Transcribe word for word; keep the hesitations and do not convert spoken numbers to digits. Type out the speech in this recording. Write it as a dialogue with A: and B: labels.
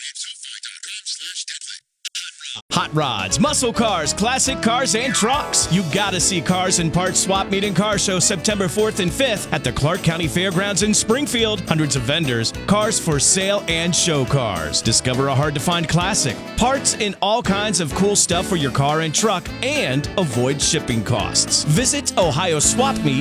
A: Hot rods, muscle cars, classic cars, and trucks. You gotta see Cars and Parts Swap Meet and Car Show September fourth and fifth at the Clark County Fairgrounds in Springfield. Hundreds of vendors, cars for sale, and show cars. Discover a hard-to-find classic, parts, and all kinds of cool stuff for your car and truck, and avoid shipping costs. Visit ohio swap meet